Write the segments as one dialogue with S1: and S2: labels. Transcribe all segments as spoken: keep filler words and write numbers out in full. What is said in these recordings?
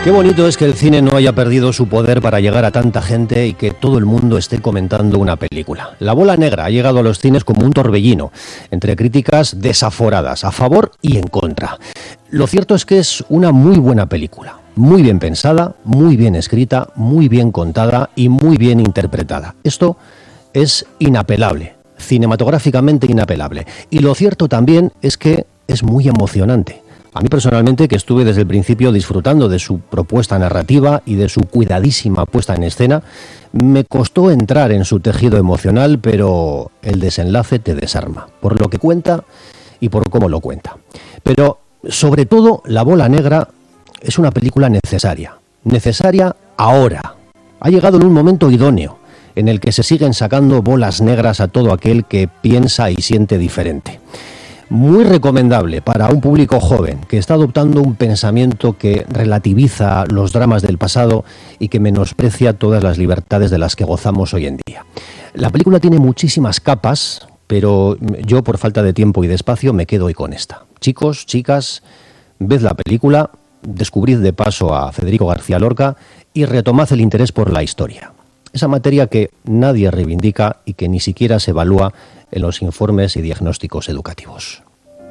S1: Qué bonito es que el cine no haya perdido su poder para llegar a tanta gente y que todo el mundo esté comentando una película. La Bola Negra ha llegado a los cines como un torbellino, entre críticas desaforadas, a favor y en contra. Lo cierto es que es una muy buena película, muy bien pensada, muy bien escrita, muy bien contada y muy bien interpretada. Esto es inapelable, cinematográficamente inapelable. Y lo cierto también es que es muy emocionante. A mí personalmente, que estuve desde el principio disfrutando de su propuesta narrativa y de su cuidadísima puesta en escena, me costó entrar en su tejido emocional, pero el desenlace te desarma, por lo que cuenta y por cómo lo cuenta. Pero, sobre todo, La Bola Negra es una película necesaria, necesaria ahora. Ha llegado en un momento idóneo, en el que se siguen sacando bolas negras a todo aquel que piensa y siente diferente. Muy recomendable para un público joven que está adoptando un pensamiento que relativiza los dramas del pasado y que menosprecia todas las libertades de las que gozamos hoy en día. La película tiene muchísimas capas, pero yo, por falta de tiempo y de espacio, me quedo hoy con esta. Chicos, chicas, ved la película, descubrid de paso a Federico García Lorca y retomad el interés por la historia. Esa materia que nadie reivindica y que ni siquiera se evalúa en los informes y diagnósticos educativos.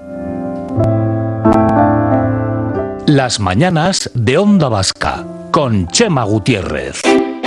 S2: Las mañanas de Onda Vasca, con Chema Gutiérrez.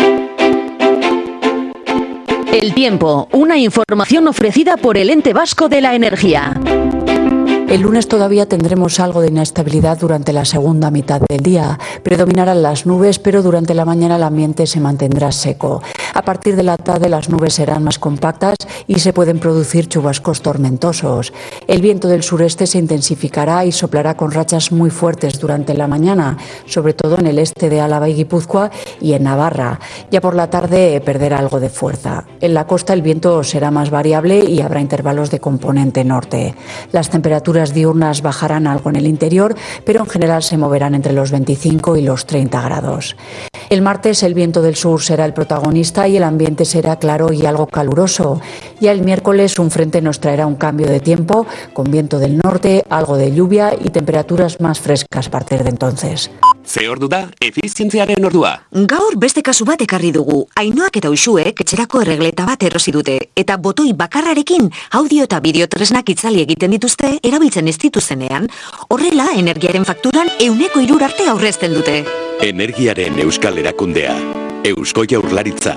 S3: El tiempo, una información ofrecida por el Ente Vasco de la Energía.
S4: El lunes todavía tendremos algo de inestabilidad durante la segunda mitad del día. Predominarán las nubes, pero durante la mañana el ambiente se mantendrá seco. A partir de la tarde las nubes serán más compactas y se pueden producir chubascos tormentosos. El viento del sureste se intensificará y soplará con rachas muy fuertes durante la mañana, sobre todo en el este de Álava y Guipúzcoa y en Navarra. Ya por la tarde perderá algo de fuerza. En la costa el viento será más variable y habrá intervalos de componente norte. Las temperaturas diurnas bajarán algo en el interior, pero en general se moverán entre los veinticinco y los treinta grados. El martes el viento del sur será el protagonista y el ambiente será claro y algo caluroso. Ya el miércoles un frente nos traerá un cambio de tiempo, con viento del norte, algo de lluvia y temperaturas más frescas a partir de entonces.
S5: Ze ordu da, efizientziaren ordua.
S6: Gaur beste kasu bat ekarri dugu. Ainoak eta Uxuek etxerako erregleta bat erosi dute. Eta botoi bakarrarekin audio eta bideo tresnak itzali egiten dituzte erabiltzen ez dituzenean. Horrela, energiaren fakturan euneko hirur arte aurrezten dute.
S5: Energiaren euskal erakundea. Eusko Jaurlaritza.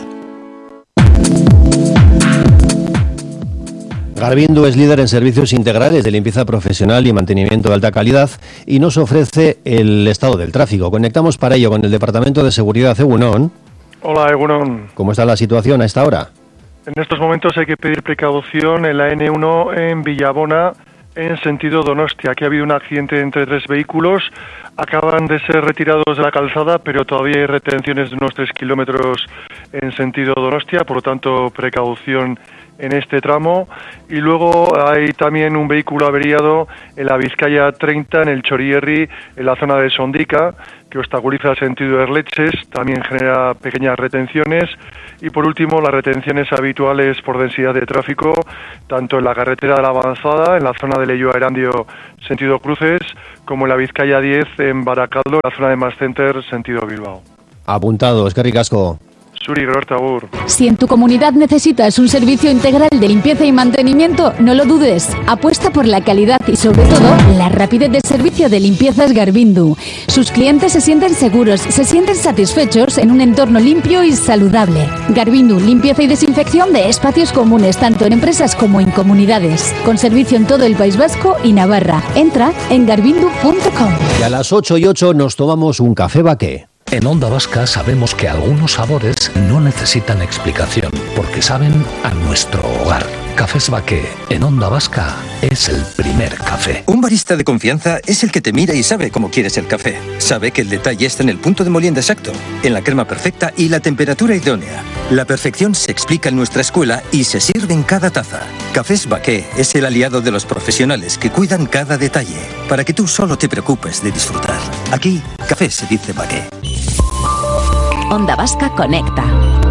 S1: Garvindu es líder en servicios integrales de limpieza profesional y mantenimiento de alta calidad y nos ofrece el estado del tráfico. Conectamos para ello con el Departamento de Seguridad. Egunon.
S7: Hola, Egunon.
S1: ¿Cómo está la situación a esta hora?
S7: En estos momentos hay que pedir precaución en la ene uno en Villabona, en sentido Donostia. Aquí ha habido un accidente entre tres vehículos. Acaban de ser retirados de la calzada, pero todavía hay retenciones de unos tres kilómetros en sentido Donostia, por lo tanto, precaución en este tramo. Y luego hay también un vehículo averiado en la Vizcaya treinta, en el Chorierri, en la zona de Sondica, que obstaculiza el sentido de Erleches, también genera pequeñas retenciones. Y por último, las retenciones habituales por densidad de tráfico, tanto en la carretera de la Avanzada, en la zona de Leioa Erandio, sentido Cruces, como en la Vizcaya diez, en Baracaldo, en la zona de Mass Center, sentido Bilbao.
S1: Apuntado, eskerrik asko.
S7: Suri, Roberto, agur.
S8: Si en tu comunidad necesitas un servicio integral de limpieza y mantenimiento, no lo dudes. Apuesta por la calidad y, sobre todo, la rapidez de servicio de Limpiezas Garvindu. Sus clientes se sienten seguros, se sienten satisfechos en un entorno limpio y saludable. Garvindu, limpieza y desinfección de espacios comunes, tanto en empresas como en comunidades. Con servicio en todo el País Vasco y Navarra. Entra en garvindu punto com.
S1: Y a las ocho y ocho nos tomamos un café Baqué.
S2: En Onda Vasca sabemos que algunos sabores no necesitan explicación, porque saben a nuestro hogar. Cafés Baqué, en Onda Vasca, es el primer café.
S9: Un barista de confianza es el que te mira y sabe cómo quieres el café. Sabe que el detalle está en el punto de molienda exacto, en la crema perfecta y la temperatura idónea. La perfección se explica en nuestra escuela y se sirve en cada taza. Cafés Baqué es el aliado de los profesionales que cuidan cada detalle, para que tú solo te preocupes de disfrutar. Aquí, café se dice Baqué.
S3: Onda Vasca conecta.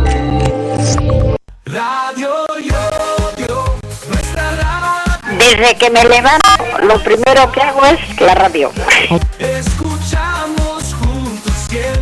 S10: Radio Yoyo, nuestra radio.
S11: Desde que me levanto, lo primero que hago es la radio.
S10: Escuchamos juntos siempre.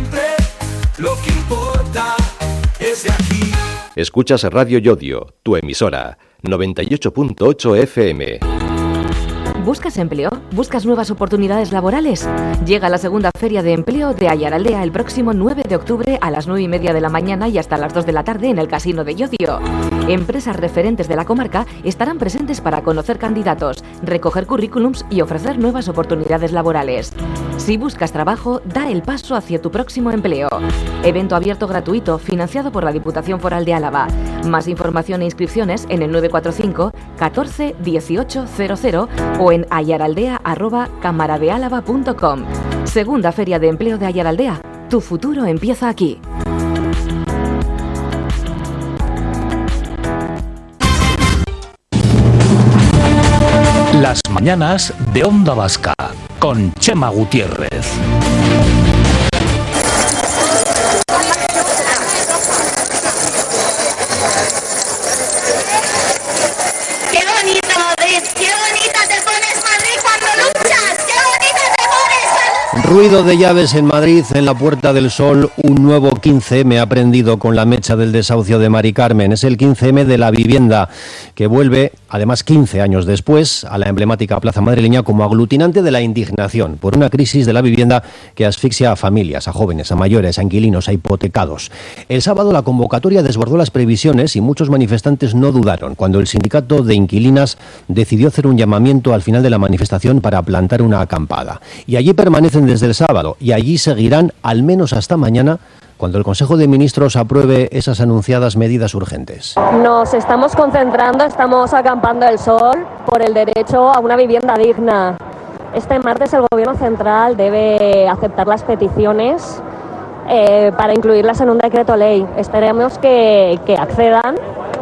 S11: Escuchas Radio Yodio, tu emisora, noventa y ocho punto ocho F M.
S12: ¿Buscas empleo? ¿Buscas nuevas oportunidades laborales? Llega la segunda Feria de Empleo de Ayaraldea el próximo nueve de octubre a las nueve y media de la mañana y hasta las dos de la tarde en el Casino de Llodio. Empresas referentes de la comarca estarán presentes para conocer candidatos, recoger currículums y ofrecer nuevas oportunidades laborales. Si buscas trabajo, da el paso hacia tu próximo empleo. Evento abierto gratuito financiado por la Diputación Foral de Álava. Más información e inscripciones en el nueve cuatro cinco catorce dieciocho cero cero o en ayaraldea arroba camaradealava punto com. Segunda Feria de Empleo de Ayaraldea. Tu futuro empieza aquí.
S2: Las mañanas de Onda Vasca con Chema Gutiérrez.
S1: Ruido de llaves en Madrid, en la Puerta del Sol, un nuevo quince eme ha prendido con la mecha del desahucio de Mari Carmen. Es el quince eme de la vivienda, que vuelve, además quince años después, a la emblemática plaza madrileña como aglutinante de la indignación por una crisis de la vivienda que asfixia a familias, a jóvenes, a mayores, a inquilinos, a hipotecados. El sábado la convocatoria desbordó las previsiones y muchos manifestantes no dudaron cuando el sindicato de inquilinas decidió hacer un llamamiento al final de la manifestación para plantar una acampada. Y allí permanecen desde el sábado y allí seguirán al menos hasta mañana, cuando el Consejo de Ministros apruebe esas anunciadas medidas urgentes.
S13: Nos estamos concentrando, estamos acampando el sol por el derecho a una vivienda digna. Este martes el Gobierno Central debe aceptar las peticiones eh, para incluirlas en un decreto ley. Esperemos que, que accedan.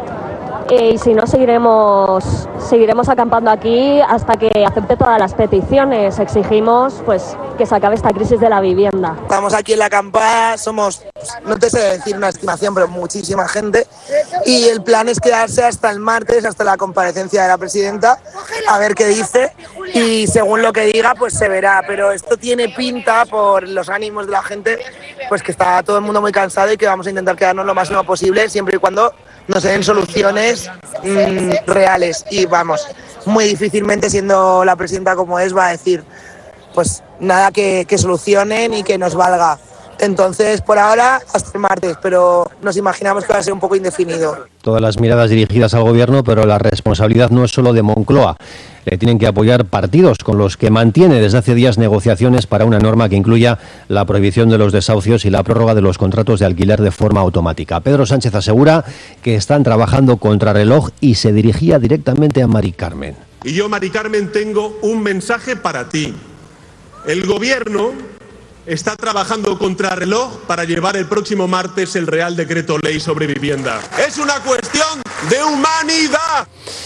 S13: Y si no, seguiremos seguiremos acampando aquí hasta que acepte todas las peticiones. Exigimos pues que se acabe esta crisis de la vivienda.
S14: Estamos aquí en la acampada, somos, no te sé decir una estimación, pero muchísima gente. Y el plan es quedarse hasta el martes, hasta la comparecencia de la presidenta, a ver qué dice. Y según lo que diga, pues se verá. Pero esto tiene pinta, por los ánimos de la gente, pues que está todo el mundo muy cansado y que vamos a intentar quedarnos lo máximo posible, siempre y cuando nos den soluciones mmm, reales. Y vamos, muy difícilmente, siendo la presidenta como es, va a decir pues nada que, que solucionen y que nos valga. Entonces, por ahora, hasta el martes, pero nos imaginamos que va a ser un poco indefinido.
S1: Todas las miradas dirigidas al Gobierno, pero la responsabilidad no es solo de Moncloa. Le tienen que apoyar partidos con los que mantiene desde hace días negociaciones para una norma que incluya la prohibición de los desahucios y la prórroga de los contratos de alquiler de forma automática. Pedro Sánchez asegura que están trabajando contrarreloj y se dirigía directamente a Mari Carmen.
S15: Y yo, Mari Carmen, tengo un mensaje para ti. El Gobierno está trabajando contrarreloj para llevar el próximo martes el Real Decreto Ley sobre vivienda. Es una cuestión de humanidad.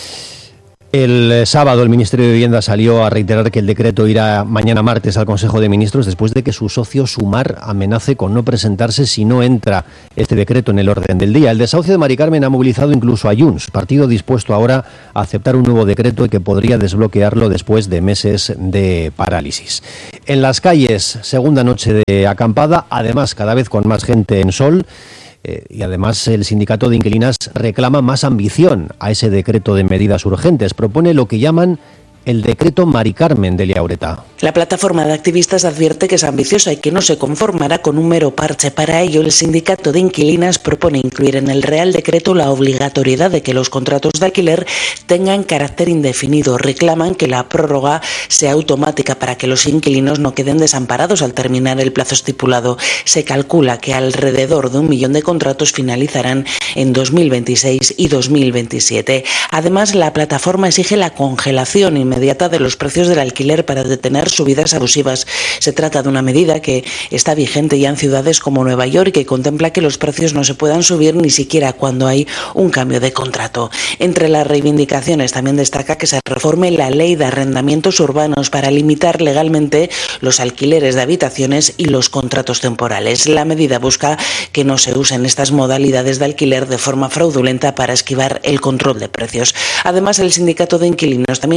S1: El sábado el Ministerio de Vivienda salió a reiterar que el decreto irá mañana martes al Consejo de Ministros después de que su socio Sumar amenace con no presentarse si no entra este decreto en el orden del día. El desahucio de Mari Carmen ha movilizado incluso a Junts, partido dispuesto ahora a aceptar un nuevo decreto y que podría desbloquearlo después de meses de parálisis. En las calles, segunda noche de acampada, además cada vez con más gente en sol. Eh, y además el sindicato de inquilinas reclama más ambición a ese decreto de medidas urgentes. Propone lo que llaman el decreto Mari Carmen de Liaureta.
S16: La plataforma de activistas advierte que es ambiciosa y que no se conformará con un mero parche. Para ello, el sindicato de inquilinas propone incluir en el Real Decreto la obligatoriedad de que los contratos de alquiler tengan carácter indefinido. Reclaman que la prórroga sea automática para que los inquilinos no queden desamparados al terminar el plazo estipulado. Se calcula que alrededor de un millón de contratos finalizarán en dos mil veintiséis y dos mil veintisiete. Además, la plataforma exige la congelación inmediata inmediata de los precios del alquiler para detener subidas abusivas. Se trata de una medida que está vigente ya en ciudades como Nueva York y que contempla que los precios no se puedan subir ni siquiera cuando hay un cambio de contrato. Entre las reivindicaciones también destaca que se reforme la ley de arrendamientos urbanos para limitar legalmente los alquileres de habitaciones y los contratos temporales. La medida busca que no se usen estas modalidades de alquiler de forma fraudulenta para esquivar el control de precios. Además, el sindicato de inquilinos también considera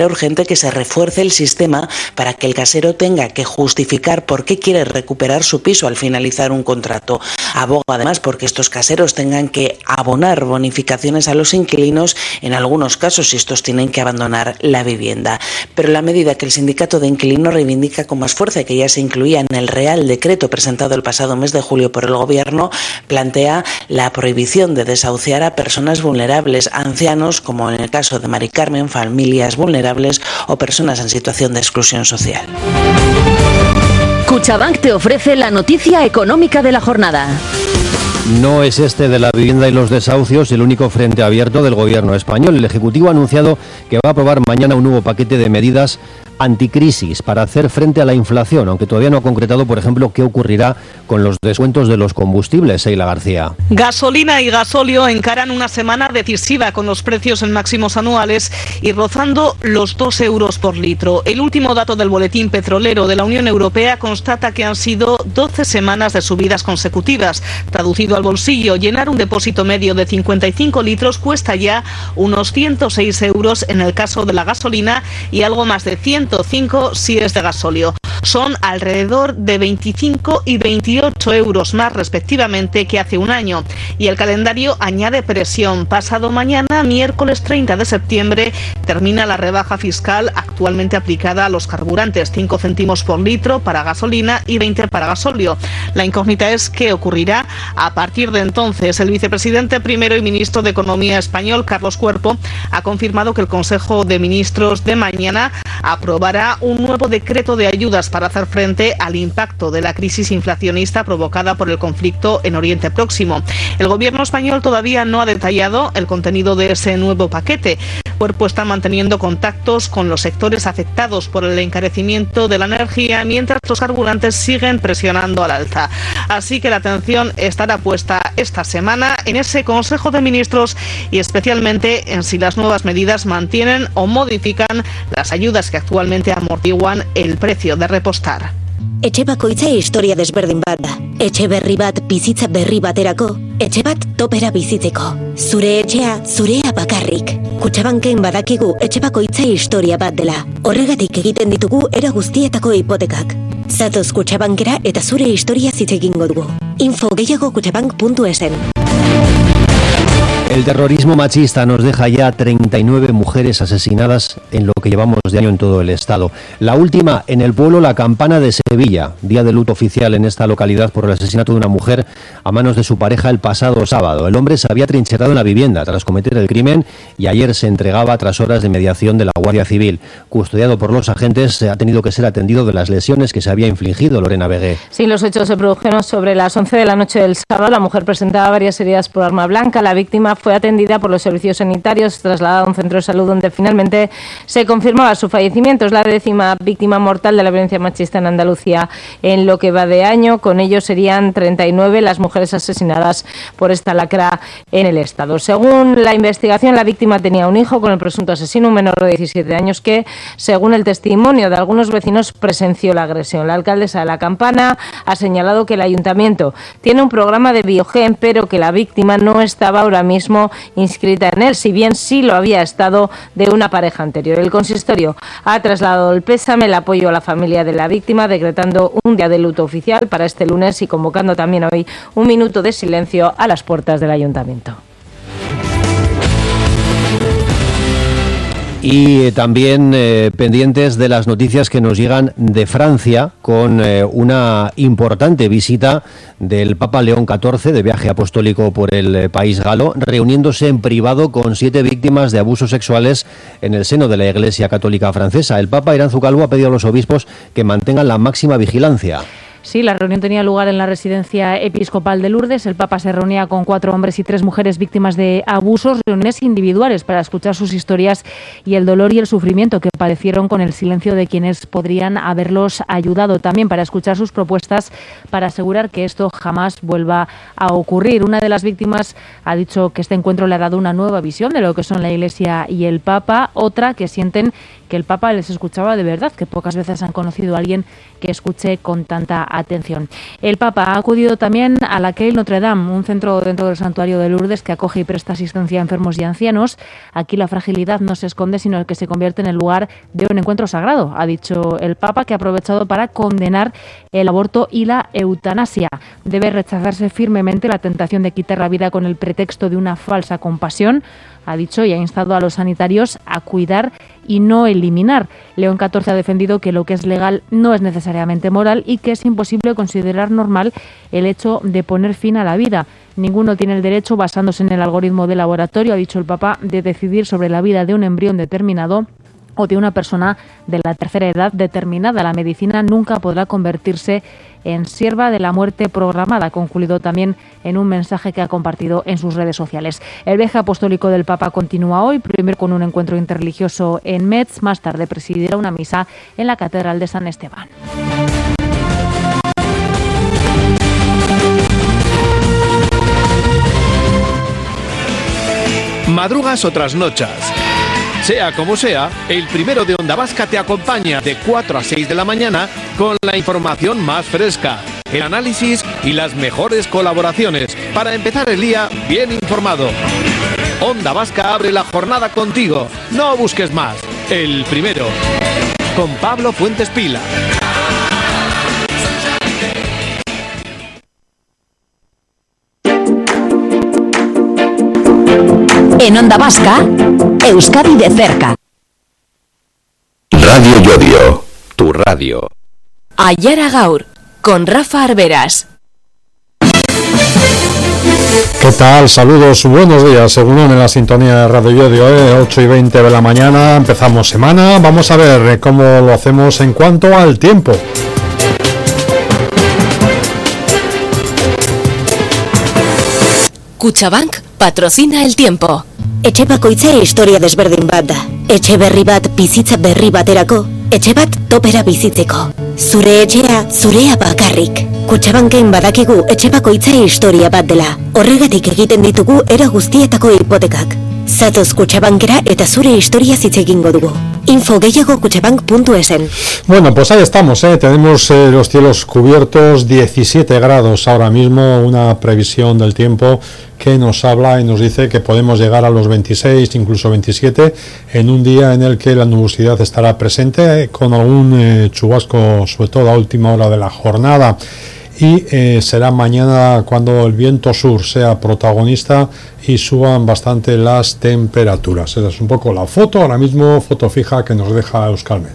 S16: considera urgente que se refuerce el sistema para que el casero tenga que justificar por qué quiere recuperar su piso al finalizar un contrato. Aboga además porque estos caseros tengan que abonar bonificaciones a los inquilinos en algunos casos si estos tienen que abandonar la vivienda. Pero la medida que el sindicato de inquilinos reivindica con más fuerza, que ya se incluía en el Real Decreto presentado el pasado mes de julio por el Gobierno, plantea la prohibición de desahuciar a personas vulnerables, ancianos, como en el caso de Mari Carmen, familias vulnerables o personas en situación de exclusión social.
S3: Cuchabank te ofrece la noticia económica de la jornada.
S1: No es este de la vivienda y los desahucios el único frente abierto del gobierno español. El Ejecutivo ha anunciado que va a aprobar mañana un nuevo paquete de medidas anticrisis para hacer frente a la inflación, aunque todavía no ha concretado, por ejemplo, qué ocurrirá con los descuentos de los combustibles. Seila García.
S17: Gasolina y gasóleo encaran una semana decisiva con los precios en máximos anuales y rozando los dos euros por litro. El último dato del boletín petrolero de la Unión Europea constata que han sido doce semanas de subidas consecutivas. Traducido al bolsillo, llenar un depósito medio de cincuenta y cinco litros cuesta ya unos ciento seis euros en el caso de la gasolina y algo más de ciento cinco si es de gasóleo. Son alrededor de veinticinco y veintiocho euros más respectivamente que hace un año. Y el calendario añade presión. Pasado mañana, miércoles treinta de septiembre, termina la rebaja fiscal actualmente aplicada a los carburantes, cinco céntimos por litro para gasolina y veinte para gasóleo. La incógnita es qué ocurrirá a partir de entonces. El vicepresidente primero y ministro de Economía español, Carlos Cuerpo, ha confirmado que el Consejo de Ministros de mañana aprobará un nuevo decreto de ayudas para hacer frente al impacto de la crisis inflacionista provocada por el conflicto en Oriente Próximo. El gobierno español todavía no ha detallado el contenido de ese nuevo paquete. Cuerpo está manteniendo contactos con los sectores afectados por el encarecimiento de la energía, mientras los carburantes siguen presionando al alza. Así que la atención estará puesta esta semana en ese Consejo de Ministros y especialmente en si las nuevas medidas mantienen o modifican las ayudas que actualmente amortiguan el precio de repostar.
S18: Etxe bakoitza historia desberdin bat da. Etxe berri bat bizitza berri baterako, etxe bat topera bizitzeko. Zure etxea, zurea bakarrik. Kutxabanken badakigu etxe bakoitza historia bat dela. Horregatik egiten ditugu era guztietako hipotekak. Zatoz Kutxabankera eta zure historia hitz egingo dugu. Info gehiago kutxabank puntu esen.
S1: El terrorismo machista nos deja ya treinta y nueve mujeres asesinadas en lo que llevamos de año en todo el estado. La última en el pueblo La Campana de Sevilla, día de luto oficial en esta localidad por el asesinato de una mujer a manos de su pareja el pasado sábado. El hombre se había trincherado en la vivienda tras cometer el crimen y ayer se entregaba tras horas de mediación de la Guardia Civil. Custodiado por los agentes, ha tenido que ser atendido de las lesiones que se había infligido. Lorena Begué.
S19: Sí, los hechos se produjeron sobre las once de la noche del sábado. La mujer presentaba varias heridas por arma blanca. La víctima fue atendida por los servicios sanitarios, trasladada a un centro de salud donde finalmente se confirmaba su fallecimiento. Es la décima víctima mortal de la violencia machista en Andalucía en lo que va de año. Con ello serían treinta y nueve las mujeres asesinadas por esta lacra en el estado. Según la investigación, la víctima tenía un hijo con el presunto asesino, un menor de diecisiete años que, según el testimonio de algunos vecinos, presenció la agresión. La alcaldesa de La Campana ha señalado que el ayuntamiento tiene un programa de Biogen, pero que la víctima no estaba ahora mismo inscrita en él, si bien sí lo había estado de una pareja anterior. El consistorio ha trasladado el pésame, el apoyo a la familia de la víctima, decretando un día de luto oficial para este lunes y convocando también hoy un minuto de silencio a las puertas del ayuntamiento.
S1: Y eh, también eh, pendientes de las noticias que nos llegan de Francia con eh, una importante visita del Papa León catorce de viaje apostólico por el eh, país galo, reuniéndose en privado con siete víctimas de abusos sexuales en el seno de la Iglesia Católica Francesa. El Papa Iranzu Calvo ha pedido a los obispos que mantengan la máxima vigilancia.
S20: Sí, la reunión tenía lugar en la residencia episcopal de Lourdes. El Papa se reunía con cuatro hombres y tres mujeres víctimas de abusos, reuniones individuales para escuchar sus historias y el dolor y el sufrimiento que padecieron con el silencio de quienes podrían haberlos ayudado. También para escuchar sus propuestas para asegurar que esto jamás vuelva a ocurrir. Una de las víctimas ha dicho que este encuentro le ha dado una nueva visión de lo que son la Iglesia y el Papa. Otra que sienten que el Papa les escuchaba de verdad, que pocas veces han conocido a alguien que escuche con tanta atención. El Papa ha acudido también a la Keil Notre Dame, un centro dentro del santuario de Lourdes que acoge y presta asistencia a enfermos y ancianos. Aquí la fragilidad no se esconde, sino que se convierte en el lugar de un encuentro sagrado, ha dicho el Papa, que ha aprovechado para condenar el aborto y la eutanasia. Debe rechazarse firmemente la tentación de quitar la vida con el pretexto de una falsa compasión, ha dicho, y ha instado a los sanitarios a cuidar y no eliminar. León catorce ha defendido que lo que es legal no es necesariamente moral y que es imposible considerar normal el hecho de poner fin a la vida. Ninguno tiene el derecho, basándose en el algoritmo de laboratorio, ha dicho el Papa, de decidir sobre la vida de un embrión determinado o de una persona de la tercera edad determinada. La medicina nunca podrá convertirse en sierva de la muerte programada, ha concluido también en un mensaje que ha compartido en sus redes sociales. El viaje apostólico del Papa continúa hoy, primero con un encuentro interreligioso en Metz, más tarde presidirá una misa en la Catedral de San Esteban.
S21: Madrugas o trasnochas. Sea como sea, el primero de Onda Vasca te acompaña de cuatro a seis de la mañana con la información más fresca, el análisis y las mejores colaboraciones para empezar el día bien informado. Onda Vasca abre la jornada contigo. No busques más. El primero. Con Pablo Fuentes Pila.
S3: En Onda Vasca, Euskadi de cerca.
S11: Radio Llodio, tu radio.
S3: Aiara Gaur, con Rafa Arberas.
S22: ¿Qué tal? Saludos, buenos días. Según en la sintonía de Radio Llodio, eh, ocho y veinte de la mañana, empezamos semana. Vamos a ver eh, cómo lo hacemos en cuanto al tiempo.
S3: Kutxabank patrocina el tiempo.
S18: Etxe bakoitza historia desberdin bat da. Etxe berri bat bizitza berri baterako, etxe bat topera bizitzeko. Zure etxea, zurea bakarrik. Kutxabanken badakigu etxe bakoitza historia bat dela. Horregatik egiten ditugu era guztietako hipotekak. Zatoz Kutxabankera eta zure historia hitz egingo dugu. Info gehiago kutxabank puntu esen.
S22: Bueno, pues ahí estamos, ¿eh? Tenemos eh, los cielos cubiertos, diecisiete grados ahora mismo, una previsión del tiempo que nos habla y nos dice que podemos llegar a los veintiséis, incluso veintisiete, en un día en el que la nubosidad estará presente, eh, con algún eh, chubasco, sobre todo a última hora de la jornada. Y eh, será mañana cuando el viento sur sea protagonista y suban bastante las temperaturas. Esa es un poco la foto, ahora mismo foto fija que nos deja Euskalmet.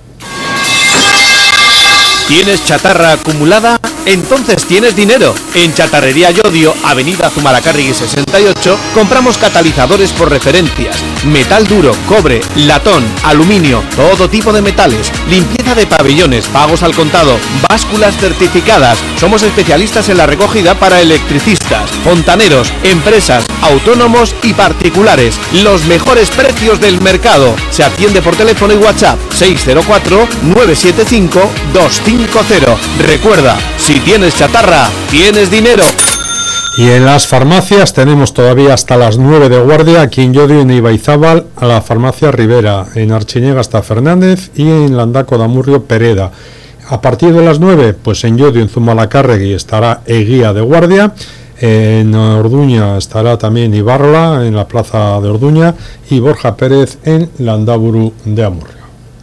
S21: ¿Tienes chatarra acumulada? Entonces tienes dinero. En Chatarrería Llodio, Avenida Zumalacárregui sesenta y ocho, compramos catalizadores por referencias, metal duro, cobre, latón, aluminio, todo tipo de metales, limpieza de pabellones, pagos al contado, básculas certificadas. Somos especialistas en la recogida para electricistas, fontaneros, empresas, autónomos y particulares. Los mejores precios del mercado. Se atiende por teléfono y WhatsApp seis cero cuatro, nueve siete cinco, dos cinco cero. Recuerda, si tienes chatarra, tienes dinero.
S22: Y en las farmacias tenemos todavía hasta las nueve de guardia, aquí en Llodio, en Ibaizábal, a la farmacia Rivera, en Archiñega hasta Fernández y en Landaco de Amurrio Pereda. A partir de las nueve, pues en Llodio, en Zumalacárregui, estará Eguía de guardia. En Orduña estará también Ibarrola, en la plaza de Orduña, y Borja Pérez en Landaburu de Amurrio.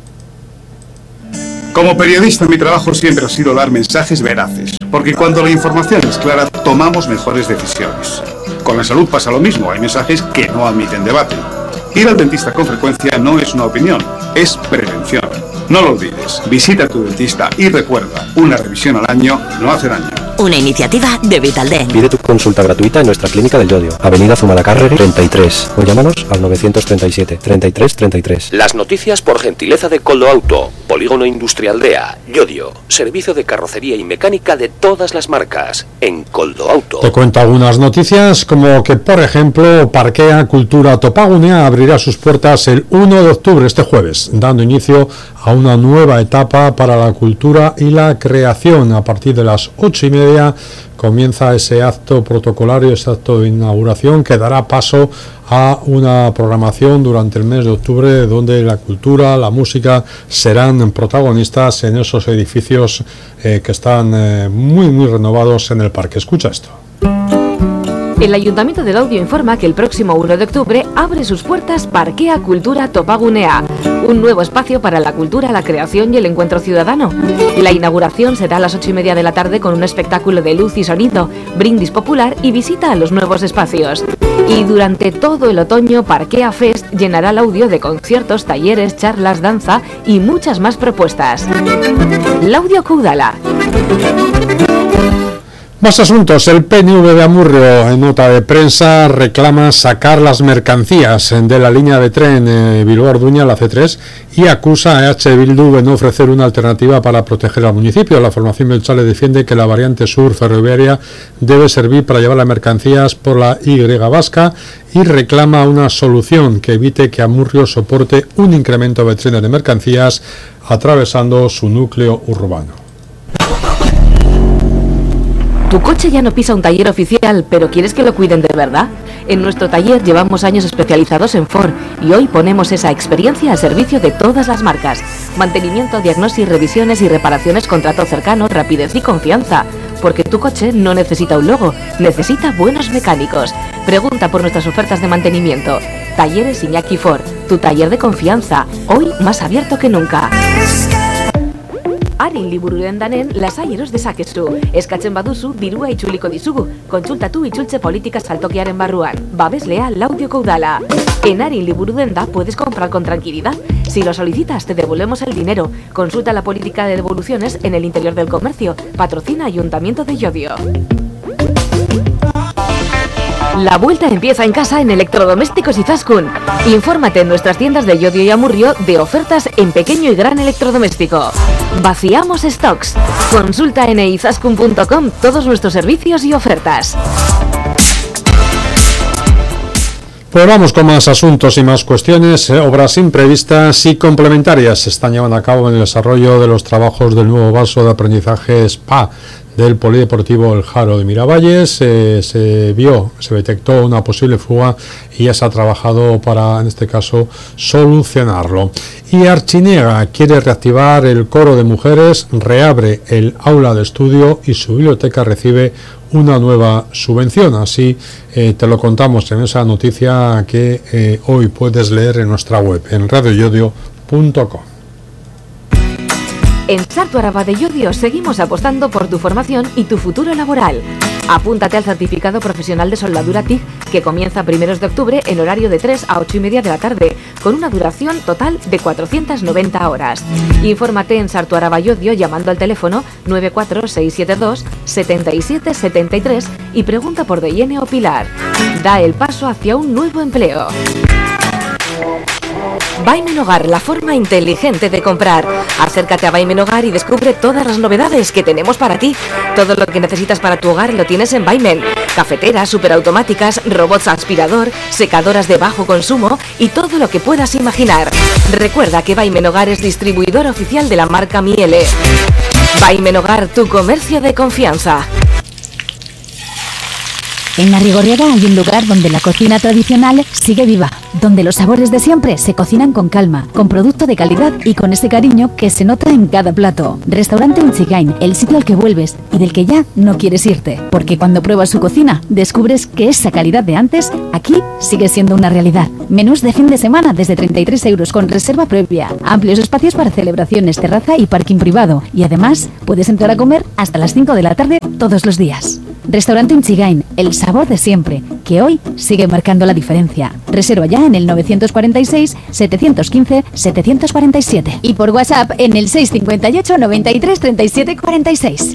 S23: Como periodista, mi trabajo siempre ha sido dar mensajes veraces, porque cuando la información es clara, tomamos mejores decisiones. Con la salud pasa lo mismo, hay mensajes que no admiten debate. Ir al dentista con frecuencia no es una opinión, es prevención. No lo olvides, visita a tu dentista y recuerda, una revisión al año no hace daño.
S3: Una iniciativa de Vitaldent.
S24: Pide tu consulta gratuita en nuestra clínica del Llodio, Avenida Zumalacárregui treinta y tres, o llámanos al novecientos treinta y siete, treinta y tres, treinta y tres.
S5: Las noticias por gentileza de Coldo Auto, Polígono Industrial Aldea, Llodio, servicio de carrocería y mecánica de todas las marcas, en Coldo Auto.
S22: Te cuento algunas noticias, como que, por ejemplo, Parkea Cultura Topagunea abrirá sus puertas el uno de octubre, este jueves, dando inicio a una nueva etapa para la cultura y la creación a partir de las ocho y media Ferroviaria comienza ese acto protocolario, ese acto de inauguración que dará paso a una programación durante el mes de octubre donde la cultura, la música serán protagonistas en esos edificios eh, que están eh, muy muy renovados en el parque. Escucha esto.
S12: El Ayuntamiento del Laudio informa que el próximo uno de octubre abre sus puertas Parkea Kultura Topagunea, un nuevo espacio para la cultura, la creación y el encuentro ciudadano. La inauguración será a las ocho y media de la tarde con un espectáculo de luz y sonido, brindis popular y visita a los nuevos espacios. Y durante todo el otoño, Parkea Fest llenará Laudio de conciertos, talleres, charlas, danza y muchas más propuestas. Laudio Caudala.
S22: Más asuntos. El P N V de Amurrio, en nota de prensa, reclama sacar las mercancías de la línea de tren eh, Bilbao-Orduña, la C tres, y acusa a H. Bildu de no ofrecer una alternativa para proteger al municipio. La formación Belchale defiende que la variante sur ferroviaria debe servir para llevar las mercancías por la Y vasca y reclama una solución que evite que Amurrio soporte un incremento de trenes de mercancías atravesando su núcleo urbano.
S12: Tu coche ya no pisa un taller oficial, pero ¿quieres que lo cuiden de verdad? En nuestro taller llevamos años especializados en Ford y hoy ponemos esa experiencia al servicio de todas las marcas. Mantenimiento, diagnosis, revisiones y reparaciones con trato cercano, rapidez y confianza. Porque tu coche no necesita un logo, necesita buenos mecánicos. Pregunta por nuestras ofertas de mantenimiento. Talleres Iñaki Ford, tu taller de confianza, hoy más abierto que nunca. Arin libururen danen lasai eros dezakezu. Eskatzen baduzu dirua itzuliko dizugu. Kontsultatu itzultze politika saltokiaren barruan. Babeslea Laudio Caudala. En Arin liburuden da puedes comprar con tranquilidad. Si lo solicitas te devolvemos el dinero. Consulta la política de devoluciones en el interior del comercio. Patrocina Ayuntamiento de Llodio. La vuelta empieza en casa en Electrodomésticos Izaskun. Infórmate en nuestras tiendas de Llodio y Amurrio de ofertas en pequeño y gran electrodoméstico. Vaciamos stocks. Consulta en izaskun punto com todos nuestros servicios y ofertas.
S22: Pues vamos con más asuntos y más cuestiones. Eh, obras imprevistas y complementarias se están llevando a cabo en el desarrollo de los trabajos del nuevo vaso de aprendizaje SPA del Polideportivo El Jaro de Miravalles. Eh, se vio, se detectó una posible fuga y ya se ha trabajado para, en este caso, solucionarlo. Y Archiniega quiere reactivar el coro de mujeres, reabre el aula de estudio y su biblioteca recibe una nueva subvención. Así eh, te lo contamos en esa noticia que eh, hoy puedes leer en nuestra web, en radio yodio punto com.
S12: En Sartu Araba de Llodio seguimos apostando por tu formación y tu futuro laboral. Apúntate al certificado profesional de soldadura T I G que comienza primeros de octubre en horario de tres a ocho y media de la tarde, con una duración total de cuatrocientas noventa horas. Infórmate en Sartu Araba Llodio llamando al teléfono nueve cuatro seis siete dos siete siete siete tres y pregunta por Deyene o Pilar. Da el paso hacia un nuevo empleo. Baimen Hogar, la forma inteligente de comprar. Acércate a Baimen Hogar y descubre todas las novedades que tenemos para ti. Todo lo que necesitas para tu hogar lo tienes en Baimen. Cafeteras, superautomáticas, robots aspirador, secadoras de bajo consumo y todo lo que puedas imaginar. Recuerda que Baimen Hogar es distribuidor oficial de la marca Miele. Baimen Hogar, tu comercio de confianza.
S4: En Arrigorriaga hay un lugar donde la cocina tradicional sigue viva, donde los sabores de siempre se cocinan con calma, con producto de calidad y con ese cariño que se nota en cada plato. Restaurante Unchigain, el sitio al que vuelves y del que ya no quieres irte, porque cuando pruebas su cocina descubres que esa calidad de antes aquí sigue siendo una realidad. Menús de fin de semana desde treinta y tres euros con reserva previa, amplios espacios para celebraciones, terraza y parking privado, y además puedes entrar a comer hasta las cinco de la tarde todos los días. Restaurante Unchigain, el sabor de siempre, que hoy sigue marcando la diferencia. Reserva ya en el novecientos cuarenta y seis, setecientos quince, setecientos cuarenta y siete y por WhatsApp en el seiscientos cincuenta y ocho, noventa y tres, treinta y siete, cuarenta y seis.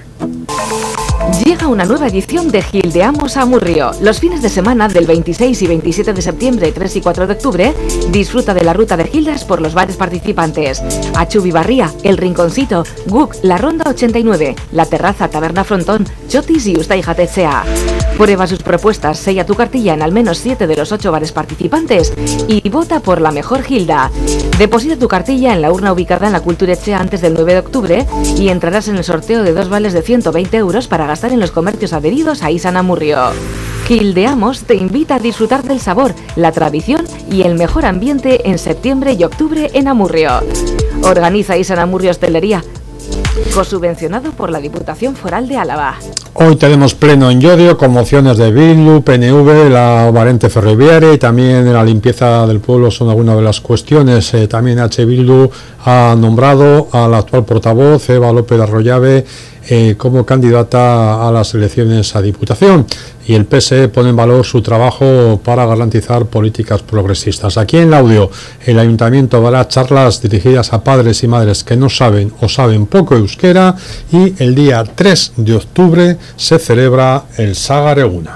S12: Llega una nueva edición de Gildeamos Amurrio. Los fines de semana del veintiséis y veintisiete de septiembre, tres y cuatro de octubre, disfruta de la ruta de Gildas por los bares participantes. Achubi Barría, El Rinconcito, Guk, La Ronda ochenta y nueve, La Terraza Taberna Frontón, Chotis y Ustai Jatetzea. Prueba sus propuestas, sella tu cartilla en al menos siete de los ocho bares participantes y vota por la mejor Gilda. Deposita tu cartilla en la urna ubicada en la Kulturetxea antes del nueve de octubre y entrarás en el sorteo de dos vales de ciento veinte euros para gastar en los comercios adheridos a Izan Amurrio. Gildeamos te invita a disfrutar del sabor, la tradición y el mejor ambiente en septiembre y octubre en Amurrio. Organiza Izan Amurrio Hostelería, cosubvencionado por la Diputación Foral de Álava.
S22: Hoy tenemos pleno en Llodio, conmociones de Bildu, P N V, la variante ferroviaria y también la limpieza del pueblo son algunas de las cuestiones. Eh, también H. Bildu ha nombrado a la actual portavoz, Eva López Arroyave, eh, como candidata a las elecciones a Diputación. Y el P S E pone en valor su trabajo para garantizar políticas progresistas. Aquí en Laudio, el Ayuntamiento dará charlas dirigidas a padres y madres que no saben o saben poco euskera y el día tres de octubre se celebra el Sagar Eguna.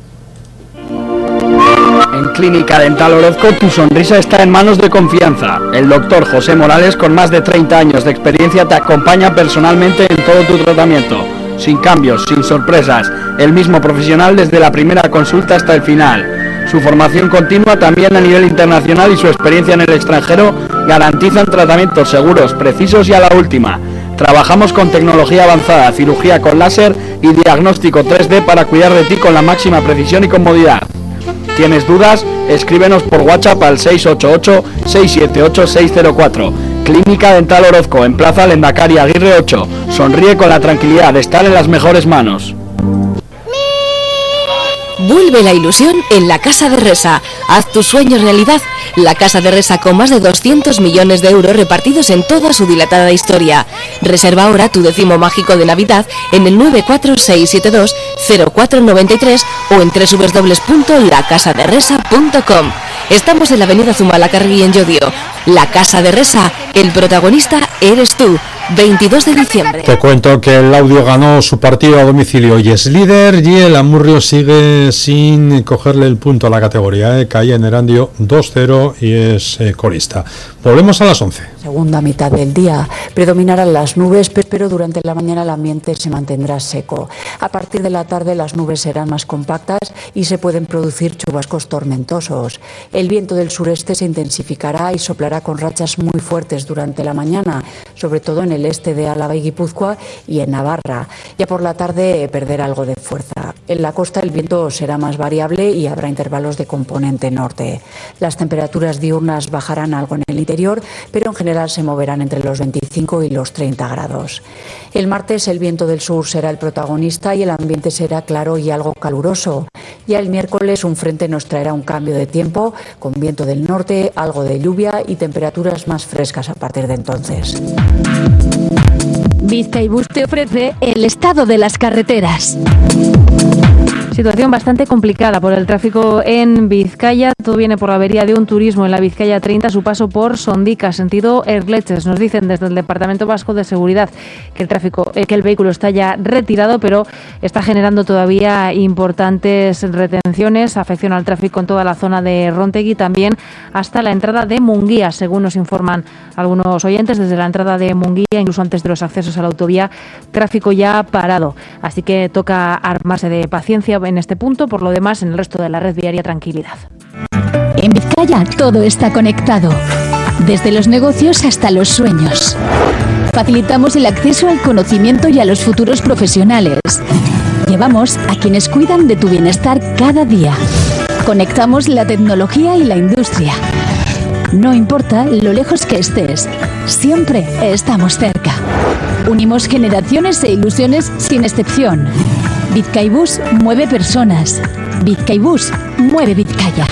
S6: En Clínica Dental Orozco tu sonrisa está en manos de confianza. El doctor José Morales, con más de treinta años de experiencia, te acompaña personalmente en todo tu tratamiento. Sin cambios, sin sorpresas, el mismo profesional desde la primera consulta hasta el final. Su formación continua también a nivel internacional y su experiencia en el extranjero garantizan tratamientos seguros, precisos y a la última. Trabajamos con tecnología avanzada, cirugía con láser y diagnóstico tres D para cuidar de ti con la máxima precisión y comodidad. ¿Tienes dudas? Escríbenos por WhatsApp al seis ocho ocho, seis siete ocho, seis cero cuatro. Clínica Dental Orozco, en Plaza Lendakari Aguirre ocho. Sonríe con la tranquilidad de estar en las mejores manos.
S7: Vuelve la ilusión en la Casa de Resa. Haz tus sueños realidad. La Casa de Resa, con más de doscientos millones de euros repartidos en toda su dilatada historia. Reserva ahora tu décimo mágico de Navidad en el nueve cuatro seis siete dos cero cuatro nueve tres o en doble u doble u doble u punto la casa de resa punto com. Estamos en la avenida Zumalacárregui en Llodio. La Casa de Resa, el protagonista eres tú. veintidós de diciembre.
S22: Te cuento que el Laudio ganó su partido a domicilio y es líder, y el Amurrio sigue sin cogerle el punto a la categoría. ¿eh? Caía en Erandio dos cero y es eh, colista. Volvemos a las once.
S8: Segunda mitad del día predominarán las nubes, pero durante la mañana el ambiente se mantendrá seco. A partir de la tarde las nubes serán más compactas y se pueden producir chubascos tormentosos. El viento del sureste se intensificará y soplará con rachas muy fuertes durante la mañana, sobre todo en el este de Álava y Guipúzcoa y en Navarra. Ya por la tarde perderá algo de fuerza. En la costa el viento será más variable y habrá intervalos de componente norte. Las temperaturas diurnas bajarán algo en el interior, pero en general se moverán entre los veinticinco y los treinta grados. El martes el viento del sur será el protagonista y el ambiente será claro y algo caluroso. Ya el miércoles un frente nos traerá un cambio de tiempo con viento del norte, algo de lluvia y temperaturas más frescas a partir de entonces.
S4: Bizkaibus te ofrece el estado de las carreteras.
S20: Situación bastante complicada por el tráfico en Vizcaya. Todo viene por la avería de un turismo en la Vizcaya treinta, su paso por Sondica, sentido Erleches. Nos dicen desde el Departamento Vasco de Seguridad que el tráfico, eh, que el vehículo está ya retirado, pero está generando todavía importantes retenciones, afección al tráfico en toda la zona de Rontegui, también hasta la entrada de Munguía, según nos informan algunos oyentes. Desde la entrada de Munguía, incluso antes de los accesos a la autovía, tráfico ya parado. Así que toca armarse de paciencia en este punto. Por lo demás, en el resto de la red viaria, tranquilidad.
S4: En Vizcaya todo está conectado, desde los negocios hasta los sueños. Facilitamos el acceso al conocimiento y a los futuros profesionales. Llevamos a quienes cuidan de tu bienestar cada día. Conectamos la tecnología y la industria. No importa lo lejos que estés, siempre estamos cerca. Unimos generaciones e ilusiones sin excepción. Bizkaibus mueve personas. Bizkaibus mueve Vizcaya.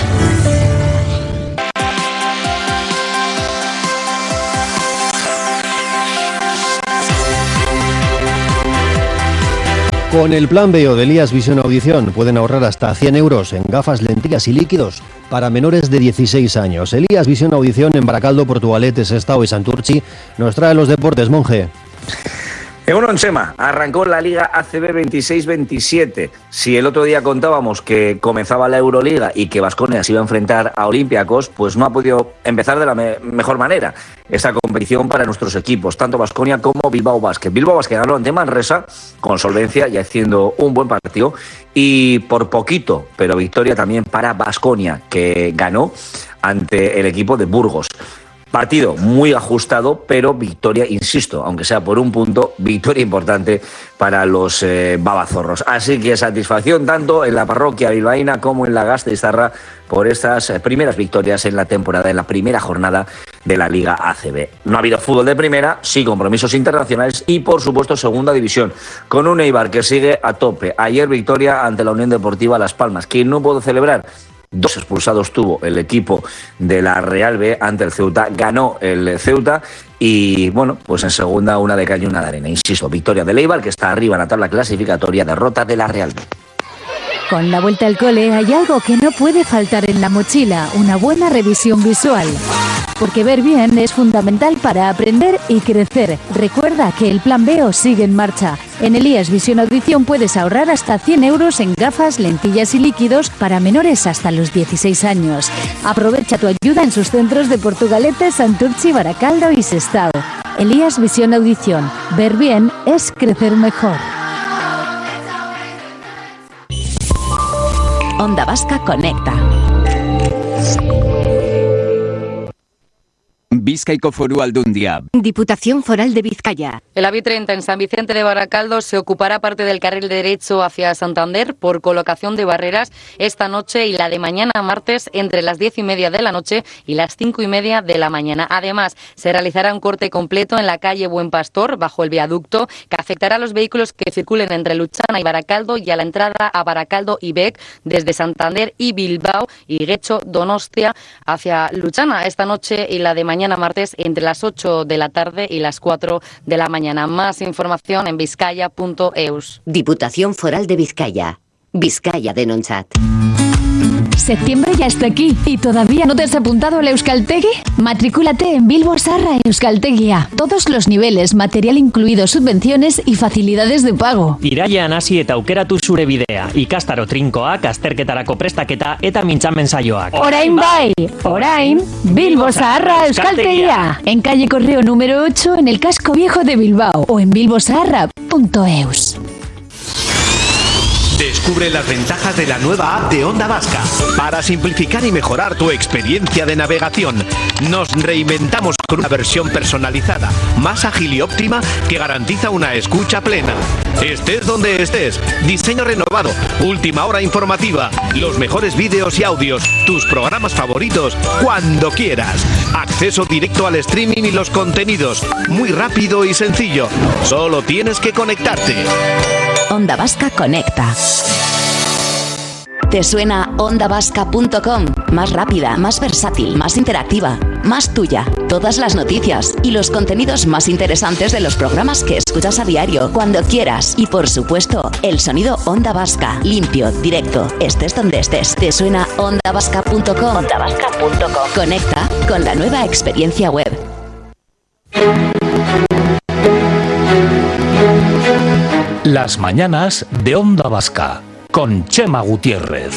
S1: Con el plan B O de Elías Visión Audición pueden ahorrar hasta cien euros en gafas, lentillas y líquidos para menores de dieciséis años. Elías Visión Audición en Baracaldo, Portugalete, Sestao y Santurchi nos trae los deportes, Monje.
S2: Egunon, Chema, arrancó la Liga A C B veintiséis veintisiete. Si el otro día contábamos que comenzaba la Euroliga y que Baskonia se iba a enfrentar a Olympiacos, pues no ha podido empezar de la me- mejor manera esta competición para nuestros equipos, tanto Baskonia como Bilbao Basket. Bilbao Basket ganó ante Manresa con solvencia y haciendo un buen partido, y por poquito, pero victoria también para Baskonia, que ganó ante el equipo de Burgos. Partido muy ajustado, pero victoria, insisto, aunque sea por un punto, victoria importante para los eh, babazorros. Así que satisfacción tanto en la parroquia bilbaína como en la Gasteiztarra por estas eh, primeras victorias en la temporada, en la primera jornada de la Liga A C B. No ha habido fútbol de primera, sí compromisos internacionales y, por supuesto, segunda división, con un Eibar que sigue a tope. Ayer victoria ante la Unión Deportiva Las Palmas, que no pudo celebrar. Dos expulsados tuvo el equipo de la Real B ante el Ceuta. Ganó el Ceuta y, bueno, pues en segunda una de calle y una de arena. Insisto, victoria del Eibar, que está arriba en la tabla clasificatoria, derrota de la Real B.
S4: Con la vuelta al cole hay algo que no puede faltar en la mochila, una buena revisión visual. Porque ver bien es fundamental para aprender y crecer. Recuerda que el Plan B O sigue en marcha. En el I A S Visión Audición puedes ahorrar hasta cien euros en gafas, lentillas y líquidos para menores hasta los dieciséis años. Aprovecha tu ayuda en sus centros de Portugalete, Santurchi, Baracaldo y Sestao. El I A S Visión Audición. Ver bien es crecer mejor.
S3: Onda Vasca Conecta.
S9: Bizkaiko Foru Aldundia.
S3: Diputación Foral de Vizcaya.
S10: El A V I treinta en San Vicente de Baracaldo se ocupará parte del carril derecho hacia Santander por colocación de barreras esta noche y la de mañana martes entre las diez y media de la noche y las cinco y media de la mañana. Además, se realizará un corte completo en la calle Buen Pastor, bajo el viaducto, que afectará a los vehículos que circulen entre Luchana y Baracaldo y a la entrada a Baracaldo y Bec desde Santander y Bilbao y Guecho, Donostia hacia Luchana esta noche y la de mañana martes entre las ocho de la tarde y las cuatro de la mañana. Más información en vizcaya punto eus.
S3: Diputación Foral de Vizcaya. Vizcaya Denontzat.
S4: Septiembre ya está aquí y todavía no te has apuntado al Euskaltegi. Matricúlate en Bilbo Sarra Euskaltegia. Todos los niveles, material incluido, subvenciones y facilidades de pago.
S13: Irailean hasi eta aukeratu zure bidea. Ikastaro trinkoak, azterketarako prestaketa eta mintzamen saioak.
S4: Orain bai, orain, Bilbo Sarra Euskaltegia. En calle Correo número ocho en el casco viejo de Bilbao o en bilbosarra punto eus.
S21: Descubre las ventajas de la nueva app de Onda Vasca. Para simplificar y mejorar tu experiencia de navegación, nos reinventamos con una versión personalizada, más ágil y óptima que garantiza una escucha plena. Estés donde estés, diseño renovado, última hora informativa, los mejores vídeos y audios, tus programas favoritos, cuando quieras. Acceso directo al streaming y los contenidos, muy rápido y sencillo. Solo tienes que conectarte.
S3: Onda Vasca Conecta. ¿Te suena onda vasca punto com? Más rápida, más versátil, más interactiva, más tuya. Todas las noticias y los contenidos más interesantes de los programas que escuchas a diario, cuando quieras. Y por supuesto, el sonido Onda Vasca, limpio, directo, estés donde estés. ¿Te suena onda vasca punto com? onda vasca punto com. Conecta con la nueva experiencia web.
S25: Las mañanas de Onda Vasca con Chema Gutiérrez.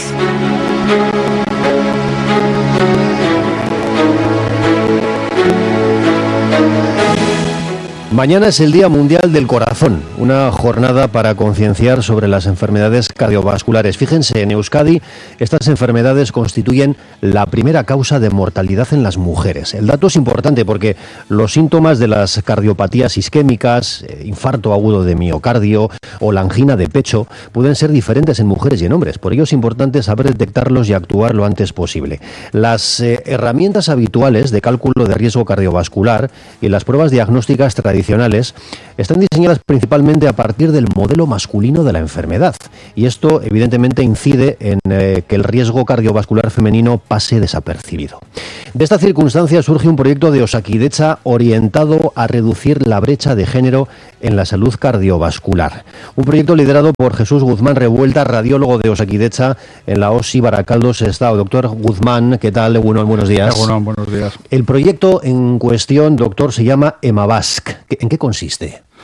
S1: Mañana es el Día Mundial del Corazón, una jornada para concienciar sobre las enfermedades cardiovasculares. Fíjense, en Euskadi estas enfermedades constituyen la primera causa de mortalidad en las mujeres. El dato es importante porque los síntomas de las cardiopatías isquémicas, eh, infarto agudo de miocardio o la angina de pecho pueden ser diferentes en mujeres y en hombres. Por ello es importante saber detectarlos y actuar lo antes posible. Las eh, herramientas habituales de cálculo de riesgo cardiovascular y las pruebas diagnósticas tradicionales están diseñadas principalmente a partir del modelo masculino de la enfermedad, y esto evidentemente incide en eh, que el riesgo cardiovascular femenino pase desapercibido. De esta circunstancia surge un proyecto de Osakidetza orientado a reducir la brecha de género en la salud cardiovascular. Un proyecto liderado por Jesús Guzmán Revuelta, radiólogo de Osakidetza en la O S I Baracaldo Sestao. Doctor Guzmán, ¿qué tal? Egunon, buenos días.
S23: Egunon, buenos días.
S1: El proyecto en cuestión, doctor, se llama EMAVASC. ¿En qué consiste?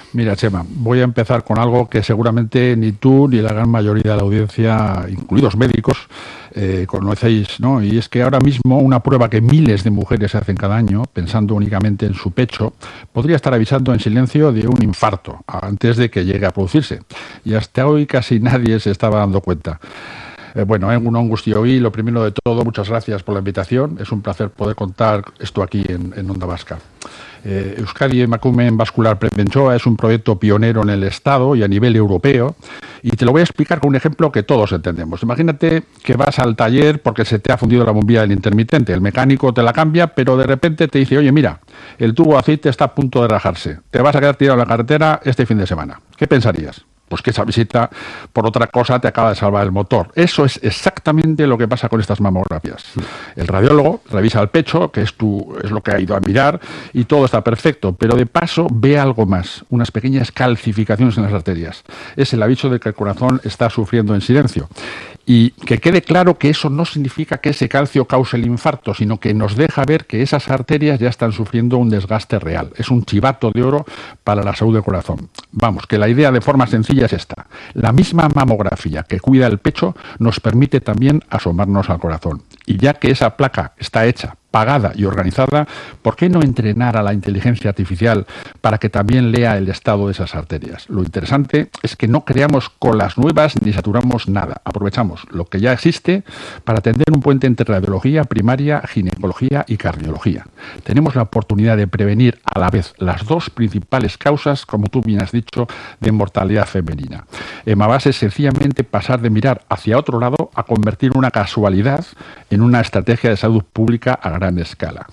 S14: Mira, Chema, voy a empezar con algo que seguramente ni tú ni la gran mayoría de la audiencia, incluidos médicos, eh, conocéis, ¿no? Y es que ahora mismo una prueba que miles de mujeres hacen cada año, pensando únicamente en su pecho, podría estar avisando en silencio de un infarto antes de que llegue a producirse. Y hasta hoy casi nadie se estaba dando cuenta. Eh, bueno, en un angustio y lo primero de todo, muchas gracias por la invitación. Es un placer poder contar esto aquí en, en Onda Vasca. Eh, Euskadi Emakumeen Vascular Prebentzioa es un proyecto pionero en el Estado y a nivel europeo, y te lo voy a explicar con un ejemplo que todos entendemos. Imagínate que vas al taller porque se te ha fundido la bombilla del intermitente, el mecánico te la cambia, pero de repente te dice, oye, mira, el tubo de aceite está a punto de rajarse, te vas a quedar tirado en la carretera este fin de semana. ¿Qué pensarías? Pues que esa visita por otra cosa te acaba de salvar el motor. Eso es exactamente lo que pasa con estas mamografías. El radiólogo revisa el pecho, que es, tu, es lo que ha ido a mirar, y todo está perfecto, pero de paso ve algo más, unas pequeñas calcificaciones en las arterias. Es el aviso de que el corazón está sufriendo en silencio. Y que quede claro que eso no significa que ese calcio cause el infarto, sino que nos deja ver que esas arterias ya están sufriendo un desgaste real. Es un chivato de oro para la salud del corazón. Vamos, que la idea de forma sencilla es esta. La misma mamografía que cuida el pecho nos permite también asomarnos al corazón. Y ya que esa placa está hecha, pagada y organizada, ¿por qué no entrenar a la inteligencia artificial para que también lea el estado de esas arterias? Lo interesante es que no creamos colas nuevas ni saturamos nada. Aprovechamos lo que ya existe para tender un puente entre radiología primaria, ginecología y cardiología. Tenemos la oportunidad de prevenir a la vez las dos principales causas, como tú bien has dicho, de mortalidad femenina. Emabase es sencillamente pasar de mirar hacia otro lado a convertir una casualidad en una estrategia de salud pública a gran escala.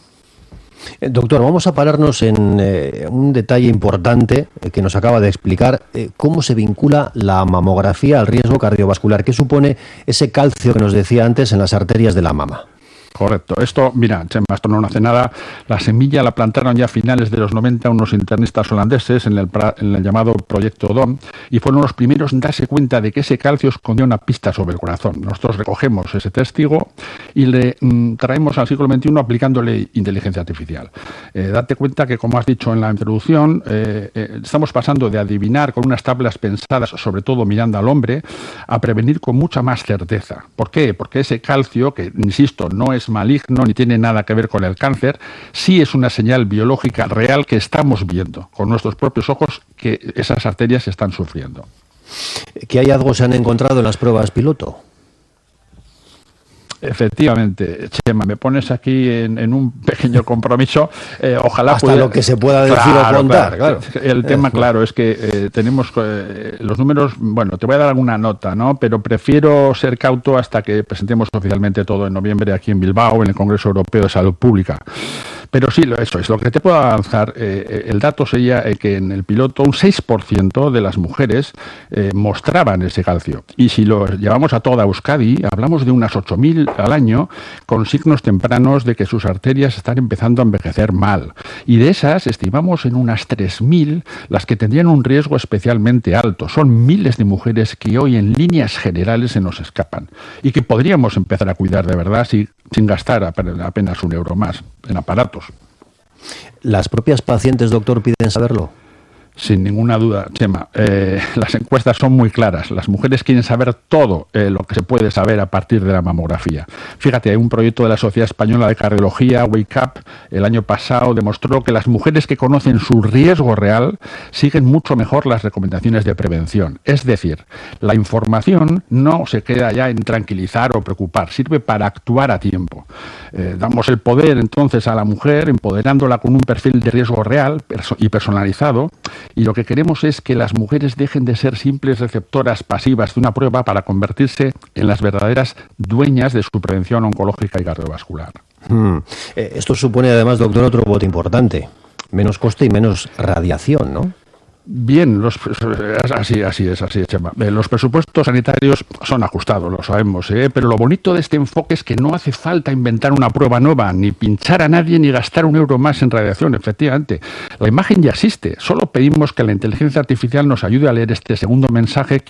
S1: Eh, doctor, vamos a pararnos en eh, un detalle importante eh, que nos acaba de explicar, eh, cómo se vincula la mamografía al riesgo cardiovascular. ¿Qué supone ese calcio que nos decía antes en las arterias de la mama?
S14: Correcto. Esto, mira, Chema, esto no hace nada. La semilla la plantaron ya a finales de los noventa unos internistas holandeses en el, en el llamado Proyecto D O M, y fueron los primeros en darse cuenta de que ese calcio escondía una pista sobre el corazón. Nosotros recogemos ese testigo y le mm, traemos al siglo veintiuno aplicándole inteligencia artificial. Eh, date cuenta que, como has dicho en la introducción, eh, eh, estamos pasando de adivinar con unas tablas pensadas, sobre todo mirando al hombre, a prevenir con mucha más certeza. ¿Por qué? Porque ese calcio, que, insisto, no es maligno ni tiene nada que ver con el cáncer, sí es una señal biológica real que estamos viendo con nuestros propios ojos que esas arterias están sufriendo.
S1: ¿Qué hallazgos se han encontrado en las pruebas piloto?
S14: Efectivamente, Chema, me pones aquí en, en un pequeño compromiso. Eh, ojalá
S1: hasta
S14: pudiera...
S1: lo que se pueda decir
S14: claro,
S1: o contar.
S14: Claro.
S1: Claro.
S14: El tema, claro, es que eh, tenemos eh, los números. Bueno, te voy a dar alguna nota, ¿no? Pero prefiero ser cauto hasta que presentemos oficialmente todo en noviembre aquí en Bilbao, en el Congreso Europeo de Salud Pública. Pero sí, eso es. Lo que te puedo avanzar, eh, el dato sería eh, que en el piloto un seis por ciento de las mujeres eh, mostraban ese calcio. Y si lo llevamos a toda Euskadi, hablamos de unas ocho mil al año con signos tempranos de que sus arterias están empezando a envejecer mal. Y de esas estimamos en unas tres mil las que tendrían un riesgo especialmente alto. Son miles de mujeres que hoy en líneas generales se nos escapan y que podríamos empezar a cuidar de verdad si, sin gastar apenas un euro más en aparatos.
S1: ¿Las propias pacientes, doctor, piden saberlo?
S14: Sin ninguna duda, Chema. Eh, las encuestas son muy claras. Las mujeres quieren saber todo eh, lo que se puede saber a partir de la mamografía. Fíjate, hay un proyecto de la Sociedad Española de Cardiología, Wake Up, el año pasado demostró que las mujeres que conocen su riesgo real siguen mucho mejor las recomendaciones de prevención. Es decir, la información no se queda ya en tranquilizar o preocupar, sirve para actuar a tiempo. Eh, damos el poder entonces a la mujer, empoderándola con un perfil de riesgo real perso- y personalizado. Y lo que queremos es que las mujeres dejen de ser simples receptoras pasivas de una prueba para convertirse en las verdaderas dueñas de su prevención oncológica y cardiovascular.
S1: Hmm. Eh, esto supone además, doctor, otro voto importante. Menos coste y menos radiación, ¿no?
S14: Bien, los, así, así es, así es, Chema. Los presupuestos sanitarios son ajustados, lo sabemos, ¿eh? Pero lo bonito de este enfoque es que no hace falta inventar una prueba nueva, ni pinchar a nadie, ni gastar un euro más en radiación, efectivamente. La imagen ya existe, solo pedimos que la inteligencia artificial nos ayude a leer este segundo mensaje que